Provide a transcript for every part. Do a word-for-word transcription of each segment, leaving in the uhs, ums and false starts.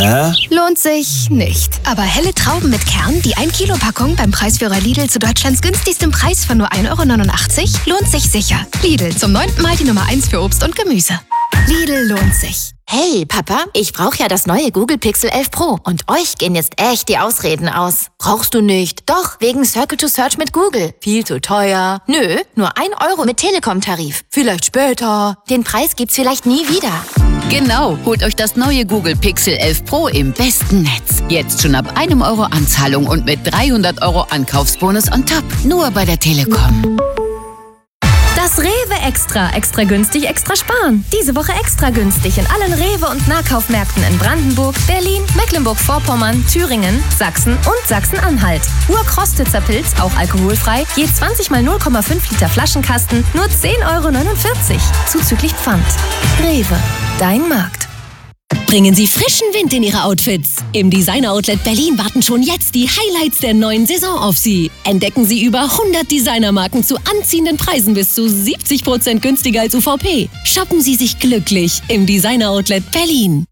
Hä? Lohnt sich nicht. Aber helle Trauben mit Kern, die ein Kilo Packung beim Preisführer Lidl zu Deutschlands günstigstem Preis von nur ein Euro neunundachtzig, lohnt sich sicher. Lidl, zum neunten Mal die Nummer eins für Obst und Gemüse. Lidl lohnt sich. Hey, Papa, ich brauche ja das neue Google Pixel elf Pro und euch gehen jetzt echt die Ausreden aus. Brauchst du nicht? Doch, wegen Circle to Search mit Google. Viel zu teuer. Nö, nur ein Euro mit Telekom-Tarif. Vielleicht später. Den Preis gibt's vielleicht nie wieder. Genau, holt euch das neue Google Pixel elf Pro im besten Netz. Jetzt schon ab einem Euro Anzahlung und mit dreihundert Euro Ankaufsbonus on top. Nur bei der Telekom. Das Rewe Extra. Extra günstig, extra sparen. Diese Woche extra günstig in allen Rewe- und Nahkaufmärkten in Brandenburg, Berlin, Mecklenburg-Vorpommern, Thüringen, Sachsen und Sachsen-Anhalt. Urkrostitzer Pilz, auch alkoholfrei, je zwanzig mal null Komma fünf Liter Flaschenkasten, nur zehn Euro neunundvierzig. Zuzüglich Pfand. Rewe, dein Markt. Bringen Sie frischen Wind in Ihre Outfits. Im Designer Outlet Berlin warten schon jetzt die Highlights der neuen Saison auf Sie. Entdecken Sie über hundert Designermarken zu anziehenden Preisen bis zu siebzig Prozent günstiger als U V P. Shoppen Sie sich glücklich im Designer Outlet Berlin.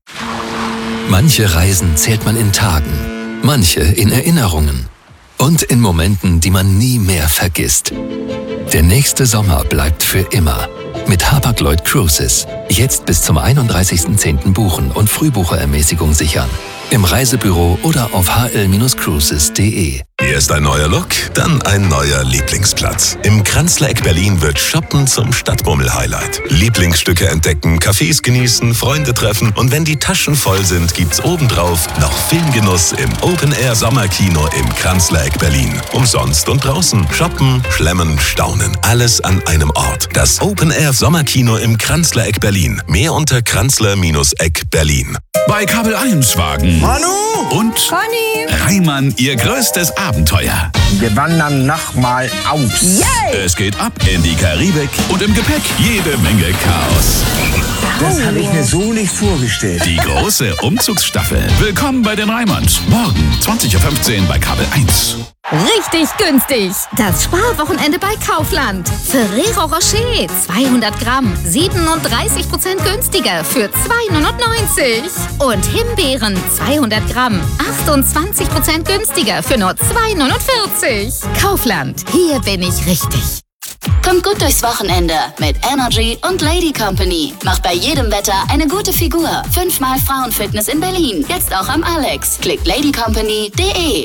Manche Reisen zählt man in Tagen, manche in Erinnerungen und in Momenten, die man nie mehr vergisst. Der nächste Sommer bleibt für immer. Mit Hapag-Lloyd Cruises. Jetzt bis zum einunddreißigsten zehnten buchen und Frühbucherermäßigung sichern. Im Reisebüro oder auf h l Bindestrich cruises punkt d e. Erst ein neuer Look, dann ein neuer Lieblingsplatz. Im Kranzler-Eck Berlin wird Shoppen zum Stadtbummel-Highlight. Lieblingsstücke entdecken, Cafés genießen, Freunde treffen und wenn die Taschen voll sind, gibt's obendrauf noch Filmgenuss im Open-Air-Sommerkino im Kranzler-Eck Berlin. Umsonst und draußen. Shoppen, schlemmen, staunen. Alles an einem Ort. Das Open-Air-Sommerkino im Kranzler-Eck Berlin. Mehr unter kranzler Bindestrich eck Berlin. Bei Kabel eins Wagen. Manu! Und Conny! Reimann, ihr größtes Abenteuer. Wir wandern nochmal aus. Yay! Es geht ab in die Karibik und im Gepäck jede Menge Chaos. Das habe ich mir so nicht vorgestellt. Die große Umzugsstaffel. Willkommen bei den Reimanns. Morgen zwanzig Uhr fünfzehn bei Kabel eins. Richtig günstig. Das Sparwochenende bei Kaufland. Ferrero Rocher, zweihundert Gramm, siebenunddreißig Prozent günstiger für zwei neunundneunzig. Und Himbeeren, zweihundert Gramm, achtundzwanzig Prozent günstiger für nur zwei neunundvierzig. Kaufland, hier bin ich richtig. Kommt gut durchs Wochenende mit Energy und Lady Company. Macht bei jedem Wetter eine gute Figur. Fünfmal Frauenfitness in Berlin. Jetzt auch am Alex. Klickt lady company punkt de.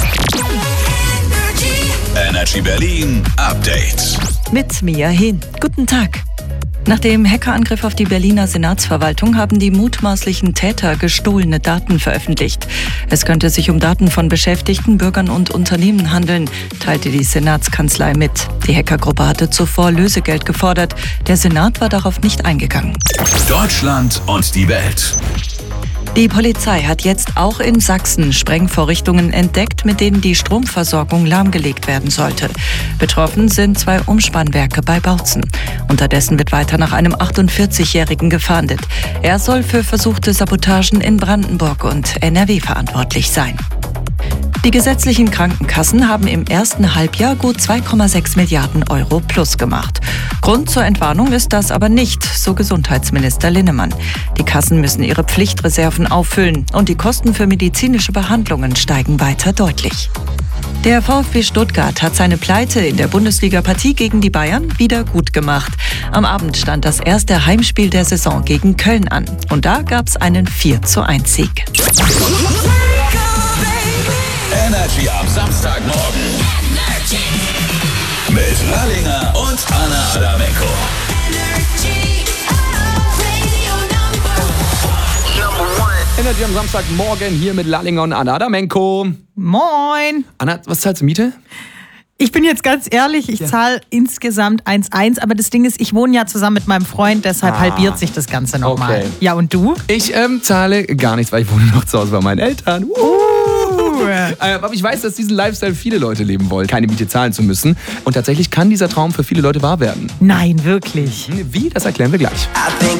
Energy Berlin Update. Mit Mia Hehn. Guten Tag. Nach dem Hackerangriff auf die Berliner Senatsverwaltung haben die mutmaßlichen Täter gestohlene Daten veröffentlicht. Es könnte sich um Daten von Beschäftigten, Bürgern und Unternehmen handeln, teilte die Senatskanzlei mit. Die Hackergruppe hatte zuvor Lösegeld gefordert. Der Senat war darauf nicht eingegangen. Deutschland und die Welt. Die Polizei hat jetzt auch in Sachsen Sprengvorrichtungen entdeckt, mit denen die Stromversorgung lahmgelegt werden sollte. Betroffen sind zwei Umspannwerke bei Bautzen. Unterdessen wird weiter nach einem achtundvierzigjährigen gefahndet. Er soll für versuchte Sabotagen in Brandenburg und N R W verantwortlich sein. Die gesetzlichen Krankenkassen haben im ersten Halbjahr gut zwei Komma sechs Milliarden Euro plus gemacht. Grund zur Entwarnung ist das aber nicht, so Gesundheitsminister Linnemann. Die Kassen müssen ihre Pflichtreserven auffüllen und die Kosten für medizinische Behandlungen steigen weiter deutlich. Der VfB Stuttgart hat seine Pleite in der Bundesliga-Partie gegen die Bayern wieder gut gemacht. Am Abend stand das erste Heimspiel der Saison gegen Köln an. Und da gab es einen vier zu eins Sieg. Energy am Samstagmorgen. Energy. Mit Lallinger und Anna Adamenko. Energy, oh, radio number one. Energy am Samstagmorgen hier mit Lallinger und Anna Adamenko. Moin. Anna, was zahlst du Miete? Ich bin jetzt ganz ehrlich, ich ja. zahle insgesamt eins Komma eins, aber das Ding ist, ich wohne ja zusammen mit meinem Freund, deshalb ah. halbiert sich das Ganze nochmal. Okay. Ja, und du? Ich ähm, zahle gar nichts, weil ich wohne noch zu Hause bei meinen Eltern. Uh. äh, aber ich weiß, dass diesen Lifestyle viele Leute leben wollen, keine Miete zahlen zu müssen. Und tatsächlich kann dieser Traum für viele Leute wahr werden. Nein, wirklich. Wie? Das erklären wir gleich.